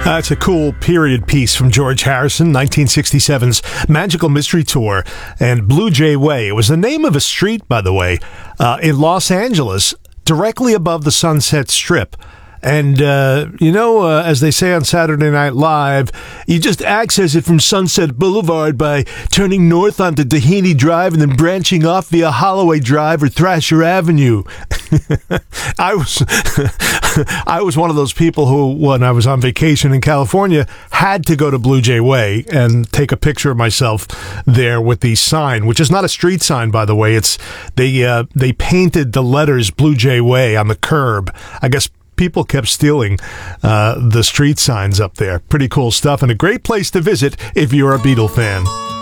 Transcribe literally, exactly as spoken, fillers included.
That's a cool period piece from George Harrison, nineteen sixty-seven's Magical Mystery Tour, and Blue Jay Way. It was the name of a street, by the way, uh, in Los Angeles, directly above the Sunset Strip. And, uh, you know, uh, as they say on Saturday Night Live, you just access it from Sunset Boulevard by turning north onto Doheny Drive and then branching off via Holloway Drive or Thrasher Avenue. I was I was one of those people who, when I was on vacation in California, had to go to Blue Jay Way and take a picture of myself there with the sign, which is not a street sign, by the way. It's they uh, they painted the letters Blue Jay Way on the curb. I guess people kept stealing uh, the street signs up there. Pretty cool stuff, and a great place to visit if you're a Beatle fan.